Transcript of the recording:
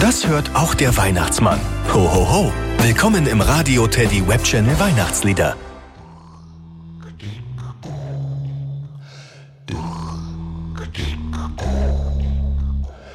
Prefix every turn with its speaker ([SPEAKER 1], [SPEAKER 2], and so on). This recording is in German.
[SPEAKER 1] Das hört auch der Weihnachtsmann. Ho, ho, ho. Willkommen im Radio Teddy Web Channel Weihnachtslieder.